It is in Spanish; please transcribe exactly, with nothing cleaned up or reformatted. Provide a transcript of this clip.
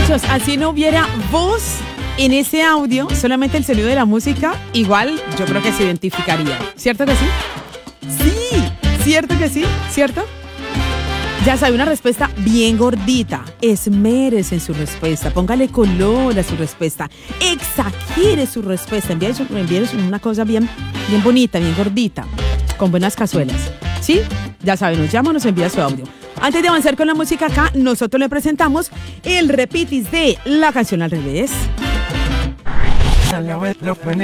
Muchachos, así no hubiera voz en ese audio, solamente el sonido de la música, igual yo creo que se identificaría. ¿Cierto que sí? Sí, ¿cierto que sí? ¿Cierto? Ya sabe, una respuesta bien gordita. Esmérese en su respuesta. Póngale color a su respuesta. Exagere su respuesta. Envíeles una cosa bien, bien bonita, bien gordita, con buenas cazuelas. ¿Sí? Ya sabe, nos llama o nos envía su audio. Antes de avanzar con la música acá, nosotros le presentamos el repitis de La Canción al Revés.